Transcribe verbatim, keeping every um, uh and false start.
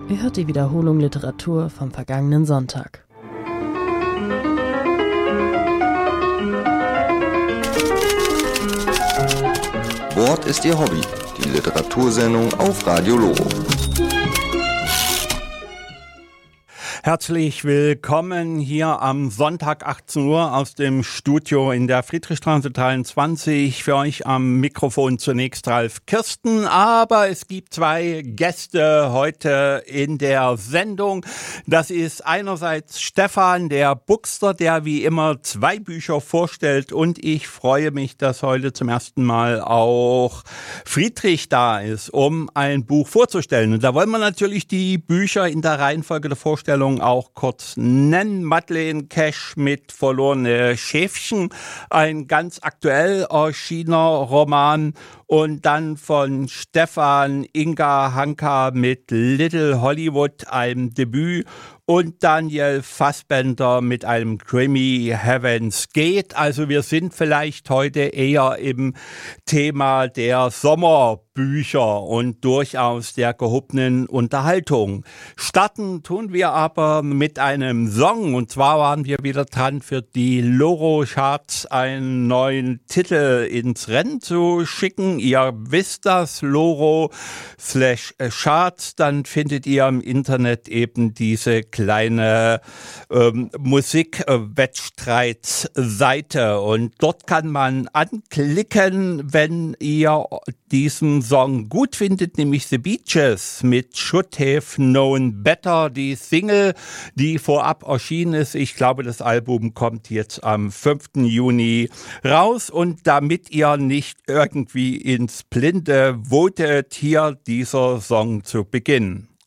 Ihr hört die Wiederholung Literatur vom vergangenen Sonntag. Wort ist Ihr Hobby, die Literatursendung auf Radio Loro. Herzlich willkommen hier am Sonntag achtzehn Uhr aus dem Studio in der Friedrichstraße dreiundzwanzig. Für euch am Mikrofon zunächst Ralf Kirsten, aber es gibt zwei Gäste heute in der Sendung. Das ist einerseits Stefan, der Buxter, der wie immer zwei Bücher vorstellt, und ich freue mich, dass heute zum ersten Mal auch Friedrich da ist, um ein Buch vorzustellen. Und da wollen wir natürlich die Bücher in der Reihenfolge der Vorstellung auch kurz nennen. Madeleine Cash mit Verlorene Schäfchen, ein ganz aktuell erschienener Roman, und dann von Stefan Inga Hanka mit Little Hollywood, einem Debüt, und Daniel Fassbender mit einem Krimi, Heaven's Gate. Also wir sind vielleicht heute eher im Thema der Sommerbücher und durchaus der gehobenen Unterhaltung. Starten tun wir aber mit einem Song, und zwar waren wir wieder dran, für die Loro-Charts einen neuen Titel ins Rennen zu schicken. Ihr wisst das, Loro slash Charts, dann findet ihr im Internet eben diese kleine ähm, Musik-Wettstreitsseite, und dort kann man anklicken, wenn ihr diesen Song gut findet, nämlich The Beaches mit Should Have Known Better, die Single, die vorab erschienen ist. Ich glaube, das Album kommt jetzt am fünften Juni raus, und damit ihr nicht irgendwie ins Blinde votet, hier dieser Song zu Beginn.